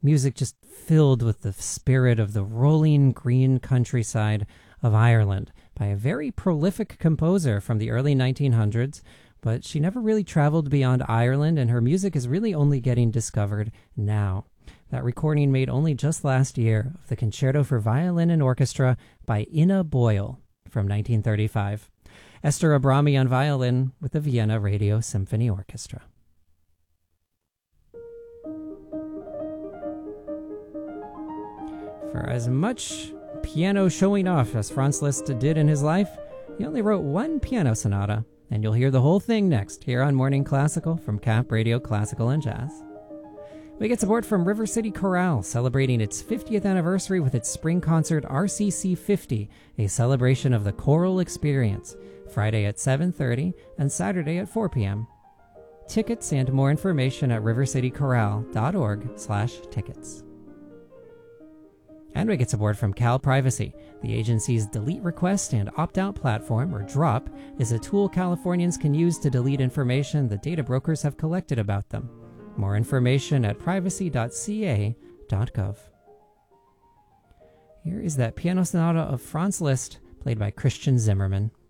Music just filled with the spirit of the rolling green countryside of Ireland by a very prolific composer from the early 1900s, but she never really traveled beyond Ireland, and her music is really only getting discovered now. That recording made only just last year of the Concerto for Violin and Orchestra by Ina Boyle from 1935. Esther Abrami on violin with the Vienna Radio Symphony Orchestra. For as much piano showing off as Franz Liszt did in his life, he only wrote one piano sonata, and you'll hear the whole thing next here on Morning Classical from Cap Radio Classical and Jazz. We get support from River City Chorale, celebrating its 50th anniversary with its spring concert RCC 50, a celebration of the choral experience, Friday at 7:30 and Saturday at 4 p.m. Tickets and more information at rivercitychorale.org/tickets. And we get support from Cal Privacy. The agency's delete request and opt-out platform, or DROP, is a tool Californians can use to delete information that data brokers have collected about them. More information at privacy.ca.gov. Here is that piano sonata of Franz Liszt, played by Christian Zimmerman.